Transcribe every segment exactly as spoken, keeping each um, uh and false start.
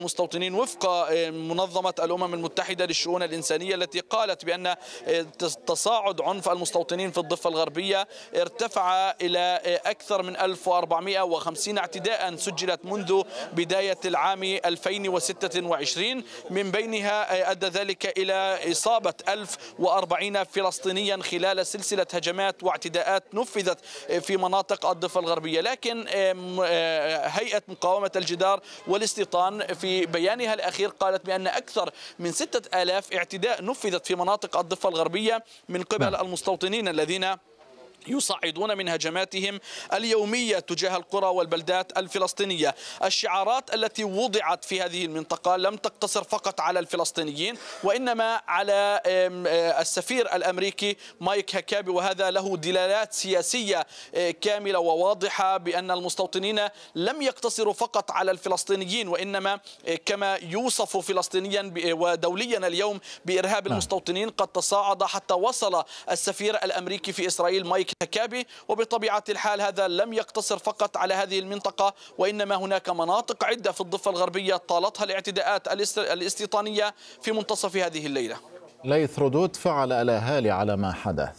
المستوطنين وفق منظمة الأمم المتحدة للشؤون الإنسانية التي قالت بأن تصاعد عنف المستوطنين في الضفة الغربية ارتفع إلى أكثر من ألف وأربعمئة وخمسين اعتداء سجلت منذ بداية العام ألفين وستة وعشرين، من بينها أدى ذلك إلى إصابة ألف وأربعين فلسطينيا خلال سلسلة هجمات واعتداءات نفذت في مناطق الضفة الغربية. لكن هيئة مقاومة الجدار والاستيطان في بيانها الأخير قالت بأن أكثر من ستة آلاف اعتداء نفذت في مناطق الضفة الغربية من قبل المستوطنين الذين يصعدون من هجماتهم اليومية تجاه القرى والبلدات الفلسطينية. الشعارات التي وضعت في هذه المنطقة لم تقتصر فقط على الفلسطينيين، وإنما على السفير الأمريكي مايك هكابي، وهذا له دلالات سياسية كاملة وواضحة بأن المستوطنين لم يقتصروا فقط على الفلسطينيين، وإنما كما يوصف فلسطينيا ودوليا اليوم بإرهاب المستوطنين قد تصاعد حتى وصل السفير الأمريكي في إسرائيل مايك هكابي. وبطبيعة الحال هذا لم يقتصر فقط على هذه المنطقة، وإنما هناك مناطق عدة في الضفة الغربية طالتها الاعتداءات الاستيطانية في منتصف هذه الليلة. ليث، ردود فعل الأهالي على ما حدث؟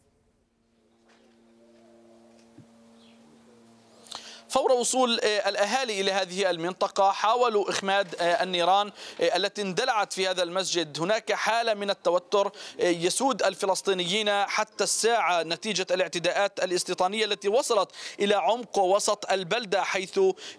فور وصول الأهالي إلى هذه المنطقة حاولوا إخماد النيران التي اندلعت في هذا المسجد. هناك حالة من التوتر يسود الفلسطينيين حتى الساعة نتيجة الاعتداءات الاستيطانية التي وصلت إلى عمق وسط البلدة، حيث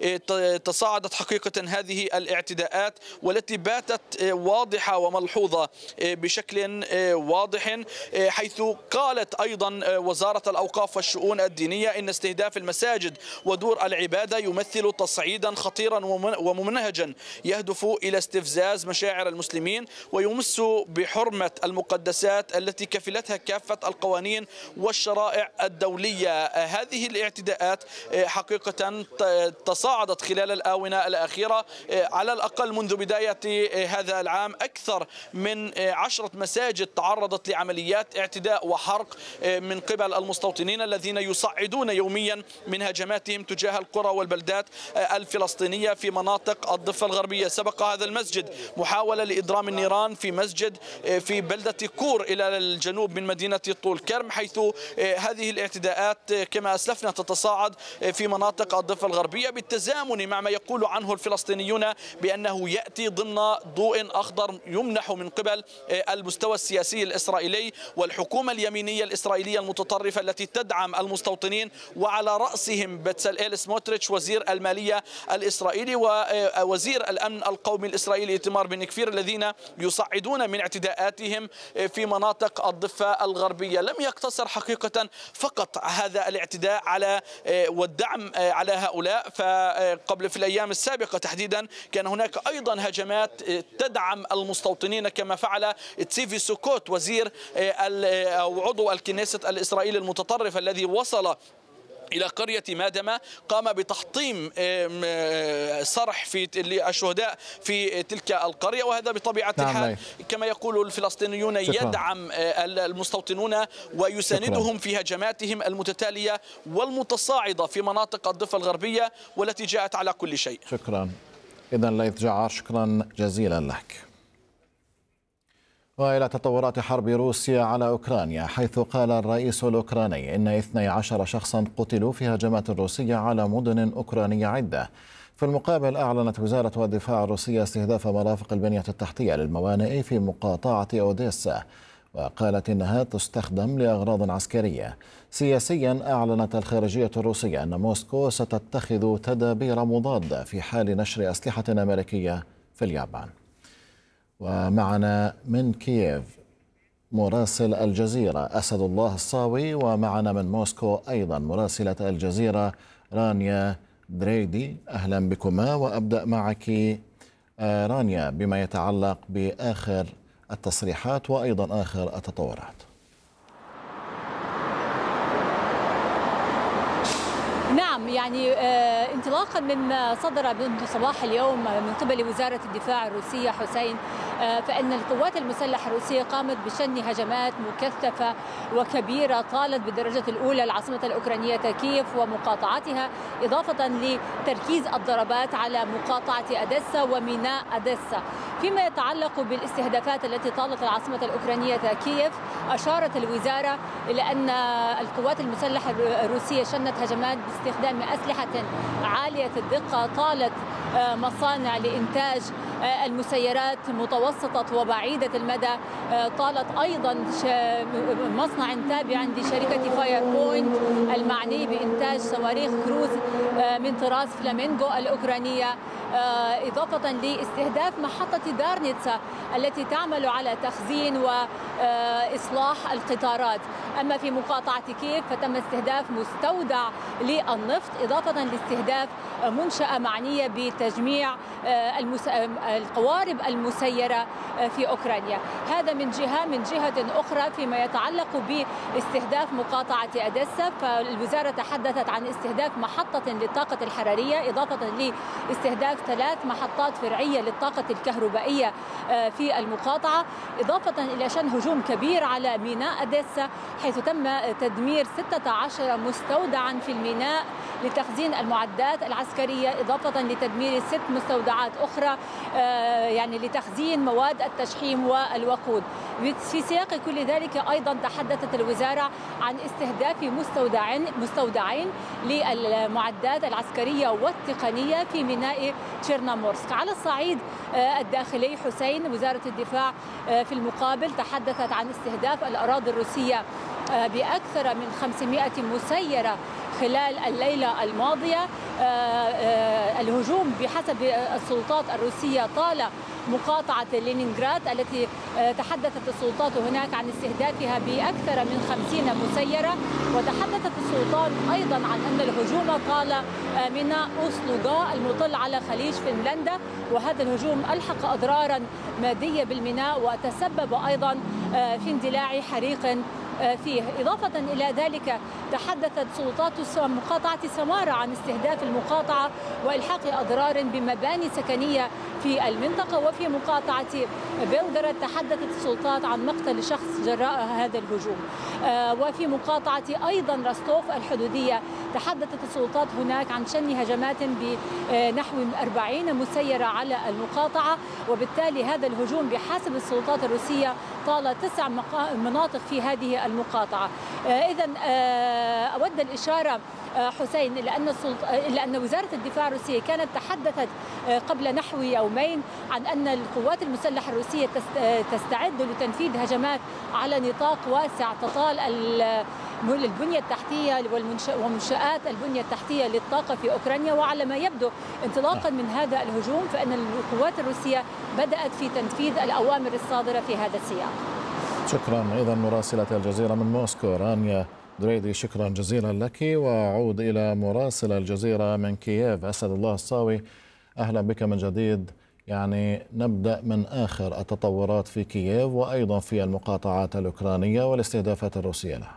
تصاعدت حقيقة هذه الاعتداءات والتي باتت واضحة وملحوظة بشكل واضح، حيث قالت أيضا وزارة الأوقاف والشؤون الدينية إن استهداف المساجد ودور العبادة يمثل تصعيدا خطيرا وممنهجا يهدف إلى استفزاز مشاعر المسلمين ويمس بحرمة المقدسات التي كفلتها كافة القوانين والشرائع الدولية. هذه الاعتداءات حقيقة تصاعدت خلال الآونة الأخيرة، على الأقل منذ بداية هذا العام أكثر من عشرة مساجد تعرضت لعمليات اعتداء وحرق من قبل المستوطنين الذين يصعدون يوميا من هجماتهم تجاه القرى والبلدات الفلسطينية في مناطق الضفة الغربية. سبق هذا المسجد محاولة لإضرام النيران في مسجد في بلدة كور إلى الجنوب من مدينة طول كرم، حيث هذه الاعتداءات كما أسلفنا تتصاعد في مناطق الضفة الغربية بالتزامن مع ما يقول عنه الفلسطينيون بأنه يأتي ضمن ضوء أخضر يمنح من قبل المستوى السياسي الإسرائيلي والحكومة اليمينية الإسرائيلية المتطرفة التي تدعم المستوطنين، وعلى رأسهم بتسلئيل سموتريتش وزير المالية الإسرائيلي ووزير الأمن القومي الإسرائيلي إيتمار بن كفير، الذين يصعدون من اعتداءاتهم في مناطق الضفة الغربية. لم يقتصر حقيقة فقط هذا الاعتداء على والدعم على هؤلاء، فقبل في الأيام السابقة تحديدا كان هناك أيضا هجمات تدعم المستوطنين كما فعل تسيفي سوكوت وزير أو عضو الكنيسة الإسرائيلي المتطرف الذي وصل إلى قرية مادمة، قام بتحطيم صرح في الشهداء في تلك القرية. وهذا بطبيعة نعم الحال لي. كما يقول الفلسطينيون شكرا. يدعم المستوطنون ويساندهم شكرا. في هجماتهم المتتالية والمتصاعدة في مناطق الضفة الغربية والتي جاءت على كل شيء. شكرا. إذن ليث جعار، شكرا جزيلا لك. وإلى تطورات حرب روسيا على أوكرانيا، حيث قال الرئيس الأوكراني إن اثني عشر شخصا قتلوا في هجمات روسية على مدن أوكرانية عدة. في المقابل أعلنت وزارة الدفاع الروسية استهداف مرافق البنية التحتية للموانئ في مقاطعة أوديسا، وقالت إنها تستخدم لأغراض عسكرية. سياسيا أعلنت الخارجية الروسية أن موسكو ستتخذ تدابير مضادة في حال نشر أسلحة أمريكية في اليابان. ومعنا من كييف مراسل الجزيرة أسد الله الصاوي، ومعنا من موسكو أيضا مراسلة الجزيرة رانيا دريدي. أهلا بكما، وأبدأ معك رانيا بما يتعلق بآخر التصريحات وأيضا آخر التطورات. نعم، يعني انطلاقا من صدر منذ صباح اليوم من قبل وزارة الدفاع الروسية حسين، فإن القوات المسلحة الروسية قامت بشن هجمات مكثفة وكبيرة طالت بالدرجة الأولى العاصمة الأوكرانية كييف ومقاطعتها، إضافة لتركيز الضربات على مقاطعة أديسا وميناء أديسا. فيما يتعلق بالاستهدافات التي طالت العاصمة الأوكرانية كييف، أشارت الوزارة إلى أن القوات المسلحة الروسية شنت هجمات باستخدام أسلحة عالية الدقة طالت مصانع لإنتاج المسيرات متوسطة وبعيدة المدى، طالت أيضا مصنع تابع لشركة فاير بوينت المعني بإنتاج صواريخ كروز من طراز فلامينغو الأوكرانية، إضافة لاستهداف محطة دارنيتسا التي تعمل على تخزين وإصلاح القطارات. أما في مقاطعة كييف فتم استهداف مستودع للنفط، إضافة لاستهداف منشأة معنية بتجميع القوارب المسيرة في أوكرانيا. هذا من جهة. من جهة أخرى فيما يتعلق باستهداف مقاطعة أديسا، فالوزارة تحدثت عن استهداف محطة للطاقة الحرارية، إضافة لاستهداف ثلاث محطات فرعية للطاقة الكهربائية في المقاطعة، إضافة إلى شن هجوم كبير على ميناء أديسا حيث تم تدمير ستة عشر مستودعا في الميناء لتخزين المعدات العسكرية، إضافة لتدمير ست مستودعات أخرى يعني لتخزين مواد التشحيم والوقود. في سياق كل ذلك أيضا تحدثت الوزارة عن استهداف مستودعين مستودعين للمعدات العسكرية والتقنية في ميناء تشيرنومورسك. على الصعيد الداخلي حسين، وزارة الدفاع في المقابل تحدثت عن استهداف الأراضي الروسية بأكثر من خمسمائة مسيرة خلال الليلة الماضية. الهجوم بحسب السلطات الروسية طال مقاطعة لينينغراد التي تحدثت السلطات هناك عن استهدافها بأكثر من خمسين مسيرة، وتحدثت السلطات أيضا عن أن الهجوم طال ميناء أوسلوغا المطل على خليج فنلندا، وهذا الهجوم ألحق أضرارا مادية بالميناء وتسبب أيضا في اندلاع حريق فيه. إضافة إلى ذلك تحدثت سلطات مقاطعة سمارة عن استهداف المقاطعة وإلحاق أضرار بمباني سكنية في المنطقة. وفي مقاطعة بلغراد تحدثت السلطات عن مقتل شخص جراء هذا الهجوم. وفي مقاطعة أيضا رستوف الحدودية تحدثت السلطات هناك عن شن هجمات بنحو أربعين مسيرة على المقاطعة، وبالتالي هذا الهجوم بحسب السلطات الروسية طال تسع مناطق في هذه المقاطعة. إذا أود الإشارة حسين إلى أن إلى أن وزارة الدفاع الروسية كانت تحدثت قبل نحو يومين عن أن القوات المسلحة الروسية تستعد لتنفيذ هجمات على نطاق واسع تطال البنية التحتية ومنشآت البنية التحتية للطاقة في أوكرانيا. وعلى ما يبدو انطلاقا من هذا الهجوم فإن القوات الروسية بدأت في تنفيذ الأوامر الصادرة في هذا السياق. شكرا. إذا مراسلة الجزيرة من موسكو رانيا دريدي، شكرا جزيلا لك. وأعود إلى مراسل الجزيرة من كييف أسد الله الصاوي، أهلا بك من جديد. يعني نبدأ من آخر التطورات في كييف وأيضا في المقاطعات الأوكرانية والاستهدافات الروسية لها.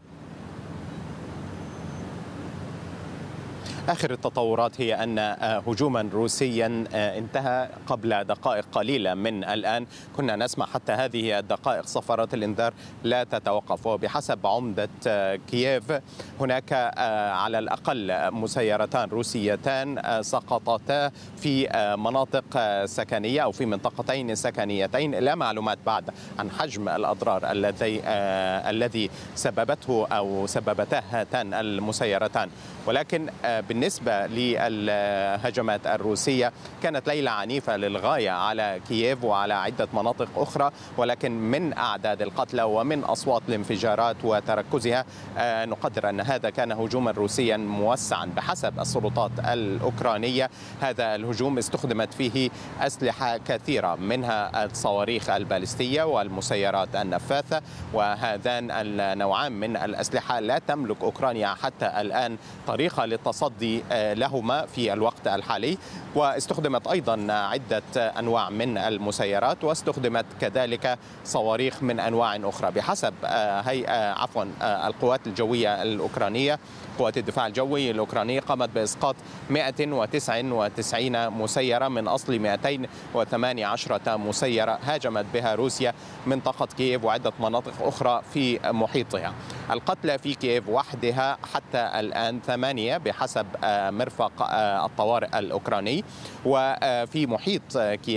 آخر التطورات هي أن هجوما روسيا انتهى قبل دقائق قليلة من الآن. كنا نسمع حتى هذه الدقائق صفارات الإنذار لا تتوقف، وبحسب عمدة كييف هناك على الأقل مسيرتان روسيتان سقطتا في مناطق سكنية أو في منطقتين سكنيتين. لا معلومات بعد عن حجم الأضرار الذي الذي سببته أو سببته هاتان المسيرتان، ولكن بالنسبة للهجمات الروسية كانت ليلة عنيفة للغاية على كييف وعلى عدة مناطق أخرى، ولكن من أعداد القتلى ومن أصوات الانفجارات وتركزها نقدر أن هذا كان هجوما روسيا موسعا بحسب السلطات الأوكرانية. هذا الهجوم استخدمت فيه أسلحة كثيرة، منها الصواريخ البالستية والمسيرات النفاثة، وهذان النوعان من الأسلحة لا تملك أوكرانيا حتى الآن طريقة للتصدي التي لهما في الوقت الحالي. واستخدمت أيضا عدة أنواع من المسيرات، واستخدمت كذلك صواريخ من أنواع أخرى. بحسب هيئة عفوا القوات الجوية الأوكرانية، قوات الدفاع الجوي الأوكرانية قامت بإسقاط مئة وتسعة وتسعين مسيرة من أصل مئتين وثمانية عشر مسيرة هاجمت بها روسيا منطقة كييف وعدة مناطق أخرى في محيطها. القتلى في كييف وحدها حتى الآن ثمانية بحسب مرفق الطوارئ الأوكراني. وفي محيط كييف